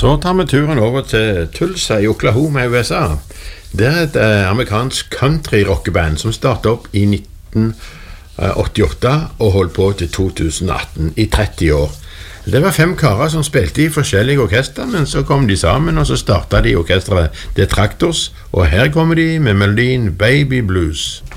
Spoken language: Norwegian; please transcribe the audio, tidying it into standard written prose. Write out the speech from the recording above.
Så tar vi turen over til Tulsa i Oklahoma i USA. Det er et amerikansk country-rockeband som startet opp i 1988 og holdt på til 2018, i 30 år. Det var 5 karer som spilte i forskjellige orkester, men så kom de sammen, og så startet de orkestret The Tractors, og her kommer de med melodien Baby Blues.